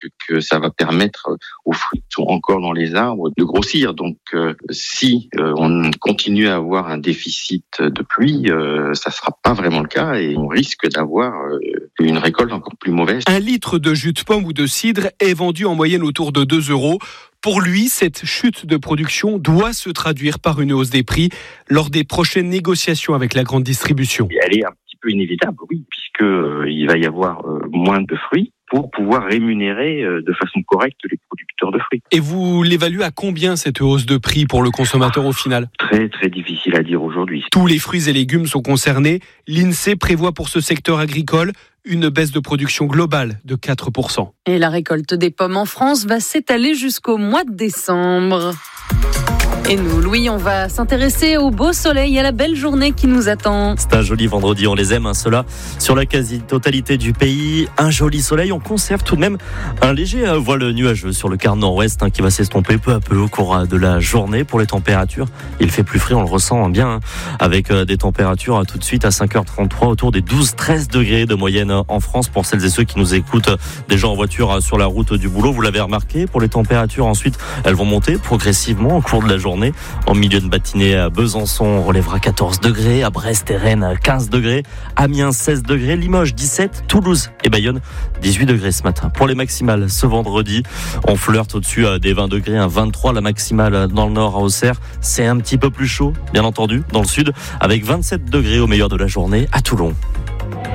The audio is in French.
que ça va permettre aux fruits qui sont encore dans les arbres de grossir. Donc, si on continue à avoir un déficit de pluie, ça sera pas vraiment le cas et on risque d'avoir une récolte encore plus mauvaise. 1 litre de jus de pomme ou de cidre est vendu en moyenne autour de 2 €. Pour lui, cette chute de production doit se traduire par une hausse des prix lors des prochaines négociations avec la grande distribution. Elle est un petit peu inévitable, oui, puisqu'il va y avoir moins de fruits pour pouvoir rémunérer de façon correcte les producteurs de fruits. Et vous l'évaluez à combien cette hausse de prix pour le consommateur au final ? Très très difficile à dire aujourd'hui. Tous les fruits et légumes sont concernés. L'INSEE prévoit pour ce secteur agricole une baisse de production globale de 4%. Et la récolte des pommes en France va s'étaler jusqu'au mois de décembre. Et nous, Louis, on va s'intéresser au beau soleil et à la belle journée qui nous attend. C'est un joli vendredi, on les aime, ceux-là. Sur la quasi-totalité du pays, un joli soleil. On conserve tout de même un léger voile nuageux sur le quart nord-ouest qui va s'estomper peu à peu au cours de la journée. Pour les températures, il fait plus frais, on le ressent bien, avec des températures tout de suite à 5h33 autour des 12-13 degrés de moyenne en France. Pour celles et ceux qui nous écoutent déjà en voiture sur la route du boulot, vous l'avez remarqué, pour les températures ensuite, elles vont monter progressivement au cours de la journée. En milieu de matinée, à Besançon, on relèvera 14 degrés, à Brest et Rennes, 15 degrés, Amiens, 16 degrés, Limoges, 17, Toulouse et Bayonne, 18 degrés ce matin. Pour les maximales, ce vendredi, on flirte au-dessus des 20 degrés, 23 la maximale dans le nord à Auxerre. C'est un petit peu plus chaud, bien entendu, dans le sud, avec 27 degrés au meilleur de la journée à Toulon.